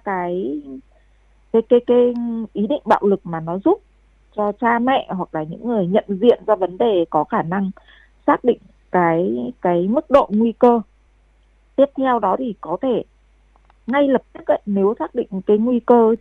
cái ý định bạo lực mà nó giúp cho cha mẹ hoặc là những người nhận diện ra vấn đề có khả năng xác định cái mức độ nguy cơ. Tiếp theo đó thì có thể ngay lập tức ấy, nếu xác định cái nguy cơ